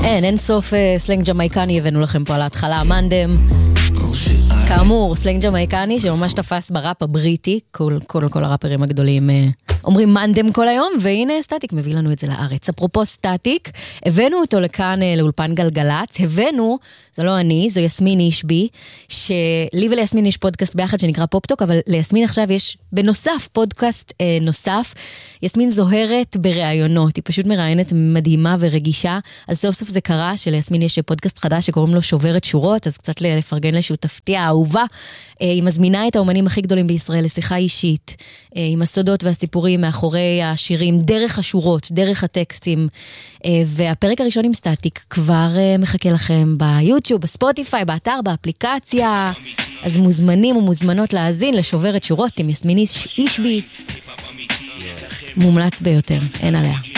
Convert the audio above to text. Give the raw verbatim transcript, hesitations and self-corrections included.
אין, אין סוף סלנג ג'מייקני הבאנו לכם פה על ההתחלה, מנדם. כאמור, סלנג ג'מייקני שממש תפס בראפ הבריטי, כל, כל, כל הראפרים הגדולים אומרים מנדם כל היום, והנה סטטיק מביא לנו את זה לארץ. אפרופו סטטיק, הבאנו אותו לכאן לאולפן גלגלץ, הבאנו, זה לא אני, זו יסמין אישבי, שלי וליסמין יש פודקאסט ביחד שנקרא פופטוק, אבל ליסמין עכשיו יש בנוסף פודקאסט אה, נוסף, יסמין זוהרת בראיונות, היא פשוט מראיינת מדהימה ורגישה, אז סוף סוף זה קרה שליסמין יש פודקאסט חדש שקוראים לו שוברת שורות, אז קצת לפרגן לשותפתי האהובה, אה, היא מזמינה את האומנים הכי גדולים בישראל לשיחה אישית, אה, עם הסודות והסיפורים מאחורי השירים, דרך השורות, דרך הטקסטים, אה, והפרק הראשון עם סטטיק כבר אה, מחכה לכם ביוטיוב, בספוטיפיי, באתר, באפליקציה, אז מוזמנים ומוזמנות להאזין לשוברת שורות עם יסמין אישבי, מומלץ ביותר, אין עליה.